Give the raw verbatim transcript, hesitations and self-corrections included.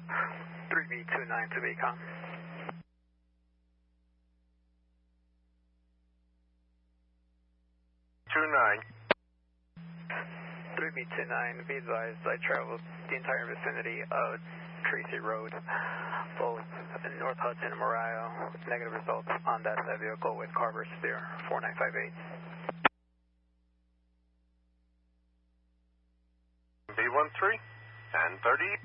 three B two nine to Beacon. two nine. three B two nine, be advised, I traveled the entire vicinity of Tracy Road, both in North Hudson and Morio. Negative results on that side vehicle with Carver Spear, four nine five eight. B one three and thirty.